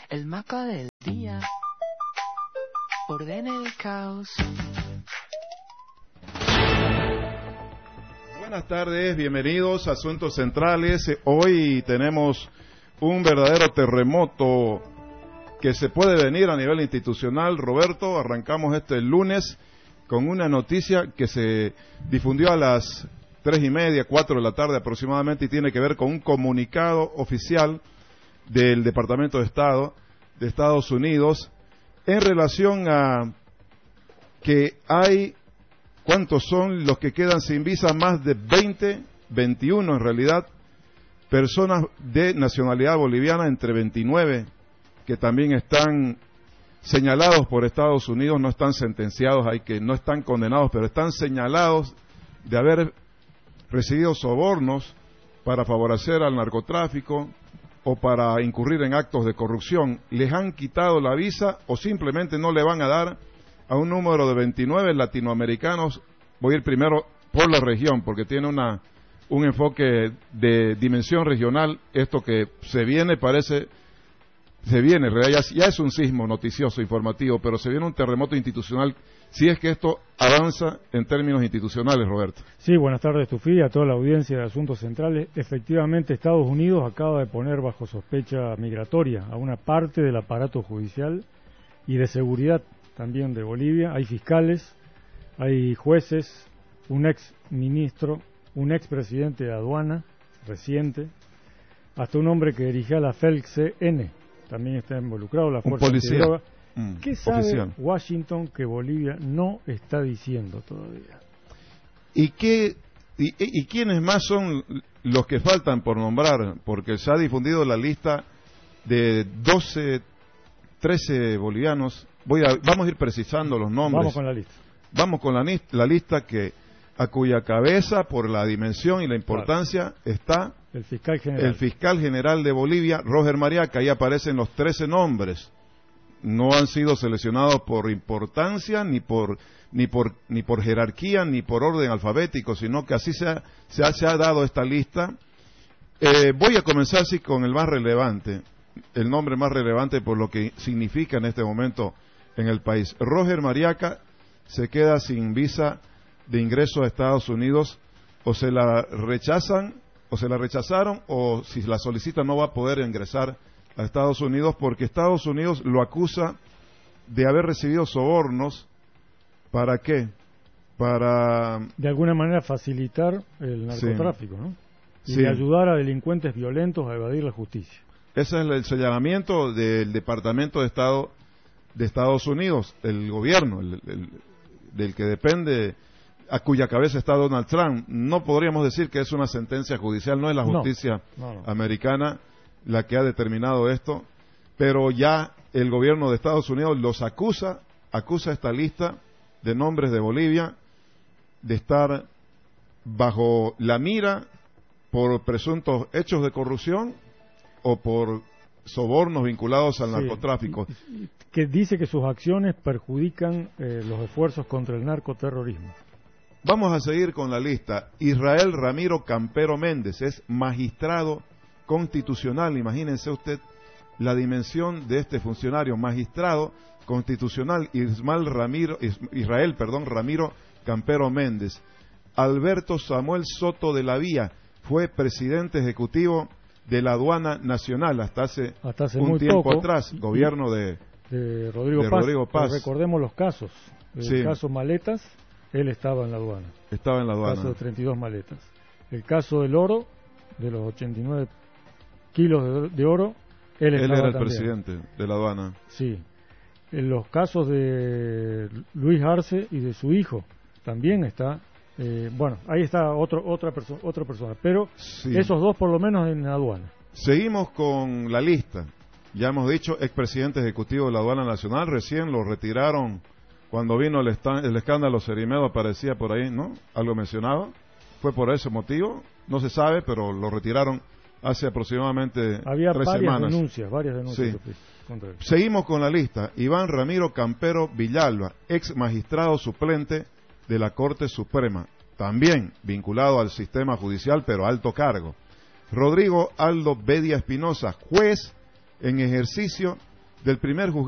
El mapa del día ordena el caos. Buenas tardes, bienvenidos a Asuntos Centrales. Hoy tenemos un verdadero terremoto que se puede venir a nivel institucional. Roberto, arrancamos este lunes con una noticia que se difundió a las 3:30, 4 de la tarde aproximadamente, y tiene que ver con un comunicado oficial del Departamento de Estado de Estados Unidos en relación a que hay, ¿cuántos son los que quedan sin visa? Más de 21 en realidad, personas de nacionalidad boliviana, entre 29 que también están señalados por Estados Unidos, no están sentenciados, no están condenados, pero están señalados de haber recibido sobornos para favorecer al narcotráfico o para incurrir en actos de corrupción. Les han quitado la visa o simplemente no le van a dar a un número de 29 latinoamericanos. Voy a ir primero por la región porque tiene un enfoque de dimensión regional. Esto que se viene, en realidad ya es un sismo noticioso, informativo, pero se viene un terremoto institucional, si es que esto avanza en términos institucionales, Roberto. Sí, buenas tardes, Tufi, a toda la audiencia de Asuntos Centrales. Efectivamente, Estados Unidos acaba de poner bajo sospecha migratoria a una parte del aparato judicial y de seguridad también de Bolivia. Hay fiscales, hay jueces, un ex ministro, un ex presidente de aduana reciente, hasta un hombre que dirigía la FELCN también está involucrado, la fuerza antidroga. ¿Qué sabe oficial Washington que Bolivia no está diciendo todavía? ¿Y quiénes más son los que faltan por nombrar? Porque se ha difundido la lista de 13 bolivianos. Vamos a ir precisando los nombres. Vamos con la lista. Vamos con la lista a cuya cabeza, por la dimensión y la importancia, está el fiscal general de Bolivia, Roger Mariaca. Ahí aparecen los 13 nombres. No han sido seleccionados por importancia, ni por jerarquía, ni por orden alfabético, sino que así se ha dado esta lista. Voy a comenzar así con el más relevante, el nombre más relevante por lo que significa en este momento en el país. Roger Mariaca se queda sin visa de ingreso a Estados Unidos, o se la rechazaron, o si la solicita no va a poder ingresar a Estados Unidos, porque Estados Unidos lo acusa de haber recibido sobornos. ¿Para qué? Para de alguna manera facilitar el narcotráfico, ¿no? Y sí, de ayudar a delincuentes violentos a evadir la justicia. Ese es el señalamiento del Departamento de Estado de Estados Unidos, el gobierno, del que depende, a cuya cabeza está Donald Trump. No podríamos decir que es una sentencia judicial, no es la justicia americana la que ha determinado esto, pero ya el gobierno de Estados Unidos los acusa esta lista de nombres de Bolivia de estar bajo la mira por presuntos hechos de corrupción o por sobornos vinculados al narcotráfico. Que dice que sus acciones perjudican los esfuerzos contra el narcoterrorismo. Vamos a seguir con la lista. Israel Ramiro Campero Méndez es magistrado constitucional. Imagínense usted la dimensión de este funcionario, magistrado constitucional. Israel Ramiro Campero Méndez. Alberto Samuel Soto de la Vía fue presidente ejecutivo de la Aduana Nacional hasta hace un tiempo atrás, gobierno de Rodrigo Paz. Recordemos los casos. El caso Maletas, él estaba en la aduana. Estaba en la aduana. El caso de 32 maletas. El caso del oro, de los 89 kilos de oro, él era el también presidente de la aduana. Sí. En los casos de Luis Arce y de su hijo, también está. Ahí está otra persona, pero sí, esos dos por lo menos en la aduana. Seguimos con la lista. Ya hemos dicho, expresidente ejecutivo de la Aduana Nacional, recién lo retiraron cuando vino el escándalo Cerimedo, aparecía por ahí, ¿no? Algo mencionado. Fue por ese motivo, no se sabe, pero lo retiraron hace aproximadamente 3 semanas. Varias denuncias. Sí. Contra él. Seguimos con la lista. Iván Ramiro Campero Villalba, ex magistrado suplente de la Corte Suprema, también vinculado al sistema judicial, pero alto cargo. Rodrigo Aldo Bedia Espinosa, juez en ejercicio del primer juzgado